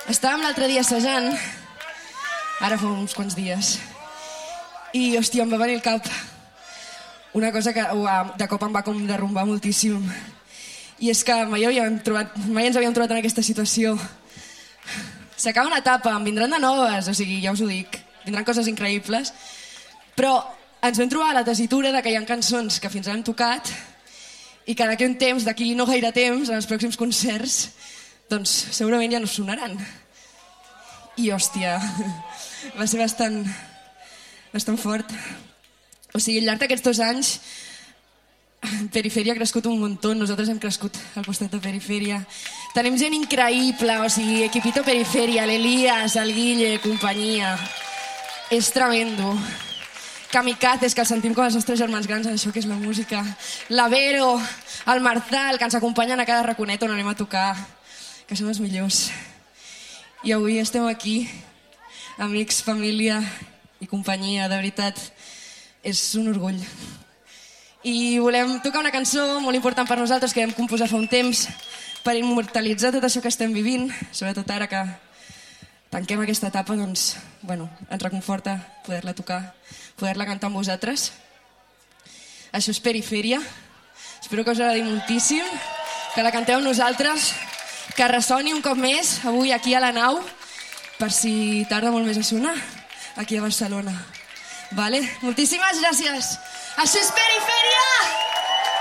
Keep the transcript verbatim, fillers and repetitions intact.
Estàvem l'altre dia assajant, ara fa uns quants dies, i, hòstia, em va venir al cap una cosa que uah, de cop em va com derrumbar moltíssim. I és que mai, havíem trobat, mai ens havíem trobat en aquesta situació. S'acaba una etapa, en vindran de noves, o sigui, ja us ho dic, vindran coses increïbles, però ens vam trobar la tessitura de que hi ha cançons que fins ara hem tocat i que d'aquí un temps, d'aquí no gaire temps, en els pròxims concerts, doncs segurament ja no sonaran. I, hòstia, va ser bastant, bastant fort. O sigui, al llarg d'aquests dos anys, Perifèria ha crescut un muntó, nosaltres hem crescut al costat de Perifèria. Tenim gent increïble, o sigui, Equipito Perifèria, l'Elias, el Guille, companyia. És tremendo. Kamikazes, que el sentim com els nostres germans grans en això que és la música. La Vero, el Marzal, que ens acompanyen a cada raconet on anem a tocar, que són els millors. I avui estem aquí, amics, família i companyia, de veritat, és un orgull. I volem tocar una cançó molt important per nosaltres que vam composar fa un temps per immortalitzar tot això que estem vivint, sobretot ara que tanquem aquesta etapa, doncs, bueno, ens reconforta poder-la tocar, poder-la cantar amb vosaltres. Això és Perifèria, espero que us agradi moltíssim, que la canteu amb nosaltres, que ressoni un cop més avui aquí a la nau, per si tarda molt més a sonar, aquí a Barcelona. Vale? Moltíssimes gràcies. Això és Perifèria!